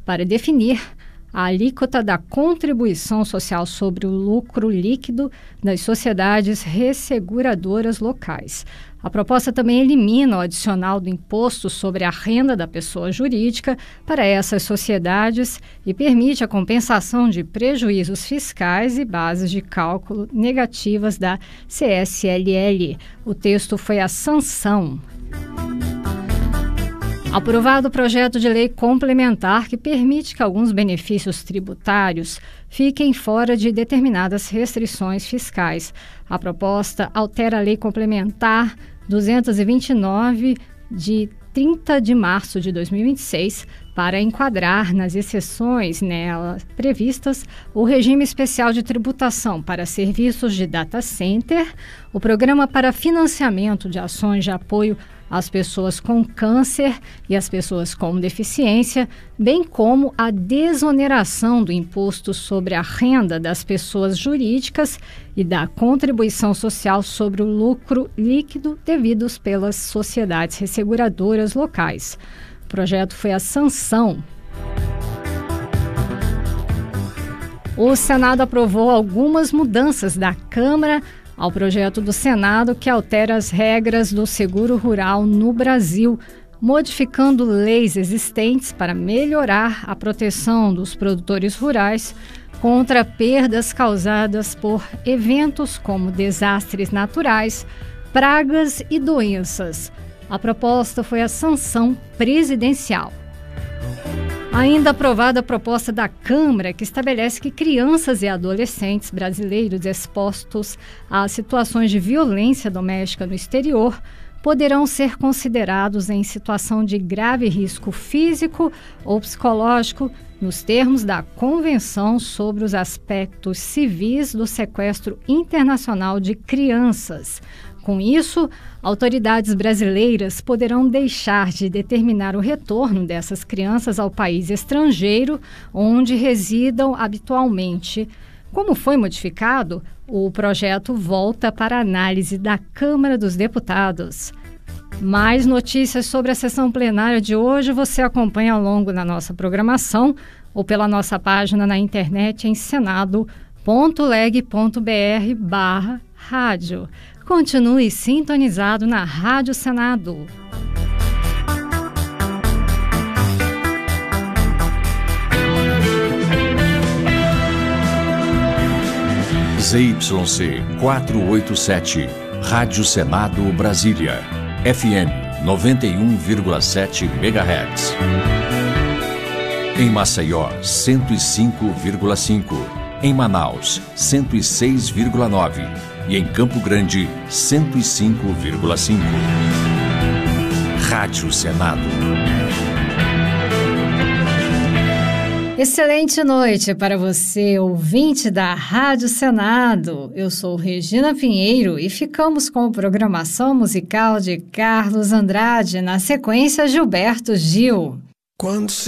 para definir a alíquota da contribuição social sobre o lucro líquido das sociedades resseguradoras locais. A proposta também elimina o adicional do imposto sobre a renda da pessoa jurídica para essas sociedades e permite a compensação de prejuízos fiscais e bases de cálculo negativas da CSLL. O texto foi a sanção. Aprovado o projeto de lei complementar que permite que alguns benefícios tributários fiquem fora de determinadas restrições fiscais. A proposta altera a Lei Complementar 229, de 30 de março de 2026, para enquadrar nas exceções nela previstas o regime especial de tributação para serviços de data center, o programa para financiamento de ações de apoio às pessoas com câncer e às pessoas com deficiência, bem como a desoneração do imposto sobre a renda das pessoas jurídicas e da contribuição social sobre o lucro líquido devidos pelas sociedades resseguradoras locais. O projeto foi a sanção. O Senado aprovou algumas mudanças da Câmara ao projeto do Senado que altera as regras do seguro rural no Brasil, modificando leis existentes para melhorar a proteção dos produtores rurais contra perdas causadas por eventos como desastres naturais, pragas e doenças. A proposta foi a sanção presidencial. Ainda aprovada a proposta da Câmara, que estabelece que crianças e adolescentes brasileiros expostos a situações de violência doméstica no exterior poderão ser considerados em situação de grave risco físico ou psicológico nos termos da Convenção sobre os Aspectos Civis do Sequestro Internacional de Crianças. Com isso, autoridades brasileiras poderão deixar de determinar o retorno dessas crianças ao país estrangeiro onde residam habitualmente. Como foi modificado, o projeto volta para análise da Câmara dos Deputados. Mais notícias sobre a sessão plenária de hoje você acompanha ao longo da nossa programação ou pela nossa página na internet em senado.leg.br/rádio. Continue sintonizado na Rádio Senado. ZYC 487, Rádio Senado Brasília, FM 91,7 MHz. Em Maceió, 105,5. Em Manaus, 106,9. E em Campo Grande, 105,5. Rádio Senado. Excelente noite para você, ouvinte da Rádio Senado. Eu sou Regina Pinheiro e ficamos com a programação musical de Carlos Andrade, na sequência Gilberto Gil. Quando